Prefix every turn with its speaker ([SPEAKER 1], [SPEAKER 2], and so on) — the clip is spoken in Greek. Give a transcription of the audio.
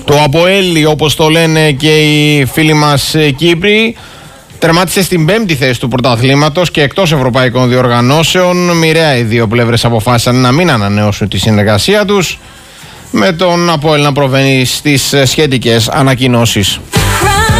[SPEAKER 1] Το Αποέλι, όπως το λένε και οι φίλοι μας Κύπροι, τερμάτισε στην 5η θέση του πρωταθλήματος και εκτός ευρωπαϊκών διοργανώσεων. Μοιραία οι δύο πλευρές αποφάσισαν να μην ανανεώσουν τη συνεργασία τους, με τον Αποέλ να προβαίνει στις σχετικές ανακοινώσεις.